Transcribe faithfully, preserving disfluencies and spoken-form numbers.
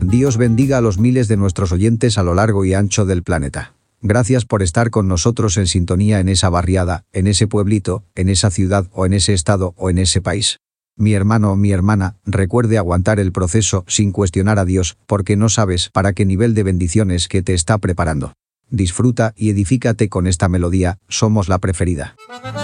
Dios bendiga a los miles de nuestros oyentes a lo largo y ancho del planeta. Gracias por estar con nosotros en sintonía en esa barriada, en ese pueblito, en esa ciudad o en ese estado o en ese país. Mi hermano o mi hermana, recuerde aguantar el proceso sin cuestionar a Dios, porque no sabes para qué nivel de bendiciones que te está preparando. Disfruta y edifícate con esta melodía, somos la preferida.